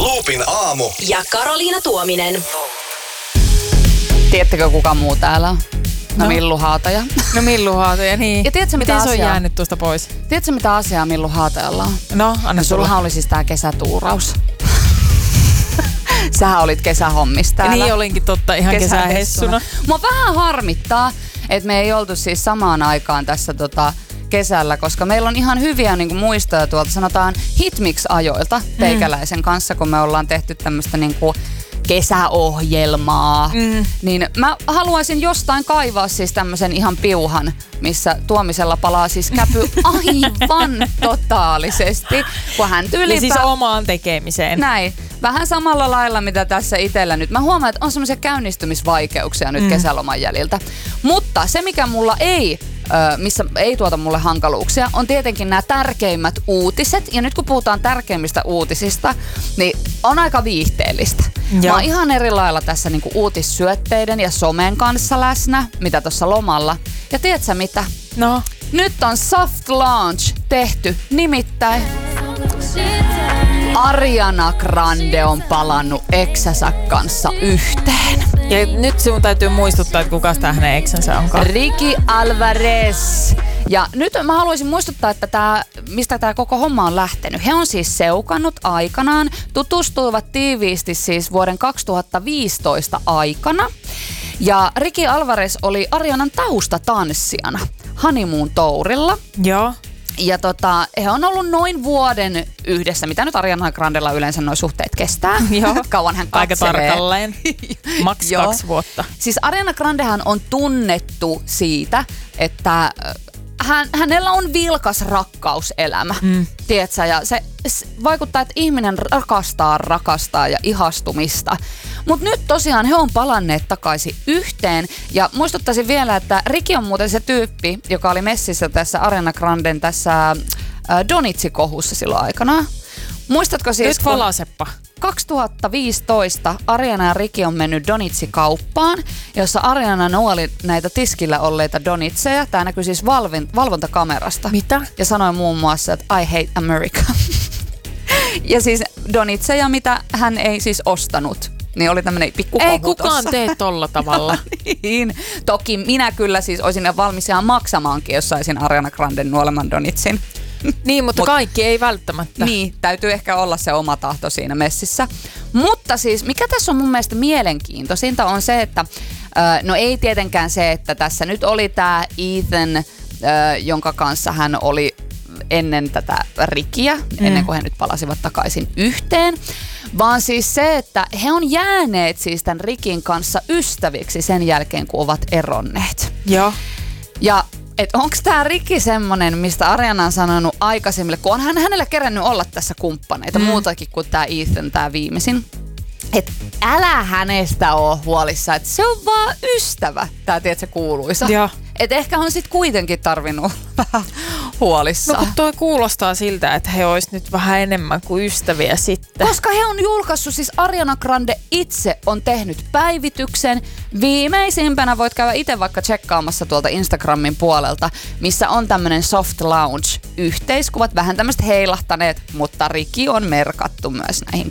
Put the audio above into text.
Loopin aamu. Ja Karoliina Tuominen. Tiedättekö kuka muu täällä on? No Millu Haataja. No Millu Haataja, niin. Ja tiedätkö mitä miten se on asiaa? jäänyt tuosta pois? Tiedätkö mitä asiaa Millu Haatajalla on? No, anna Sullahan oli siis tää kesätuuraus. Sähän olit kesähommissa täällä. Niin olinkin totta, ihan kesähessuna. Mua vähän harmittaa, että me ei oltu siis samaan aikaan tässä kesällä, koska meillä on ihan hyviä niin kuin muistoja tuolta, sanotaan Hitmix-ajoilta teikäläisen kanssa, kun me ollaan tehty tämmöistä niin kuin kesäohjelmaa. Niin mä haluaisin jostain kaivaa siis tämmöisen ihan piuhan, missä Tuomisella palaa siis käpy aivan totaalisesti, kun hän ja siis omaan tekemiseen. Näin. Vähän samalla lailla, mitä tässä itsellä nyt. Mä huomaan, että on semmoisia käynnistymisvaikeuksia nyt kesäloman jäljiltä. Mutta se, mikä mulla missä ei tuota mulle hankaluuksia, on tietenkin nämä tärkeimmät uutiset. Ja nyt kun puhutaan tärkeimmistä uutisista, niin on aika viihteellistä. Joo. Mä oon ihan eri lailla tässä niinku uutissyötteiden ja somen kanssa läsnä, mitä tuossa lomalla. Ja tiedätkö mitä? No. Nyt on soft launch tehty, nimittäin Ariana Grande on palannut eksänsä kanssa yhteen. Ja nyt sinun täytyy muistuttaa, että kuka sitä hänen eksänsä onkaan. Ricky Alvarez. Ja nyt mä haluaisin muistuttaa, että mistä tämä koko homma on lähtenyt. He on siis seukannut aikanaan, tutustuivat tiiviisti siis vuoden 2015 aikana. Ja Ricky Alvarez oli Arianan taustatanssijana honeymoon tourilla. Joo. Ja he on ollut noin vuoden yhdessä, mitä nyt Ariana Grandella yleensä nuo suhteet kestää. Joo. Kauan hän katselee. Aika tarkalleen. Maks 2 vuotta. Siis Ariana Grandehan on tunnettu siitä, että hänellä on vilkas rakkauselämä. Tiedätkö? Ja se vaikuttaa, että ihminen rakastaa ja ihastumista. Mutta nyt tosiaan he on palanneet takaisin yhteen. Ja muistuttaisin vielä, että Ricky on muuten se tyyppi, joka oli messissä tässä Ariana Granden tässä Donitsi-kohussa silloin aikanaan. Muistatko siis, nyt valaseppa. 2015 Ariana ja Ricky on mennyt Donitsi-kauppaan, jossa Ariana nuoli näitä tiskillä olleita donitseja. Tämä näkyy siis valvontakamerasta. Mitä? Ja sanoi muun muassa, että I hate America. Ja siis donitseja, mitä hän ei siis ostanut. Niin oli tämmönen pikkukohu. Ei kukaan tee tolla tavalla. Niin. Toki minä kyllä siis olisin valmis ihan maksamaankin, jos saisin Ariana Granden nuoleman donitsin. Niin, mutta kaikki ei välttämättä. Niin, täytyy ehkä olla se oma tahto siinä messissä. Mutta siis, mikä tässä on mun mielestä mielenkiintoisinta on se, että no ei tietenkään se, että tässä nyt oli tää Ethan, jonka kanssa hän oli ennen tätä Rickyä, ennen kuin he nyt palasivat takaisin yhteen. Vaan siis se, että he on jääneet siis tämän Rickyn kanssa ystäviksi sen jälkeen, kun ovat eronneet. Joo. Ja että onko tämä Ricky semmonen, mistä Ariana on sanonut aikaisemmille, kun on hänellä kerännyt olla tässä kumppaneita, muutakin kuin tämä Ethan, tämä viimeisin. Että älä hänestä ole huolissa, että se on vaan ystävä, tämä tiedätkö kuuluisa. Joo. Että ehkä on sitten kuitenkin tarvinnut vähän huolissaan. No kun toi kuulostaa siltä, että he ois nyt vähän enemmän kuin ystäviä sitten. Koska he on julkaissut, siis Ariana Grande itse on tehnyt päivityksen. Viimeisimpänä voit käydä itse vaikka tsekkaamassa tuolta Instagramin puolelta, missä on tämmönen soft lounge yhteiskuvat, vähän tämmöiset heilahtaneet, mutta Ricky on merkattu myös näihin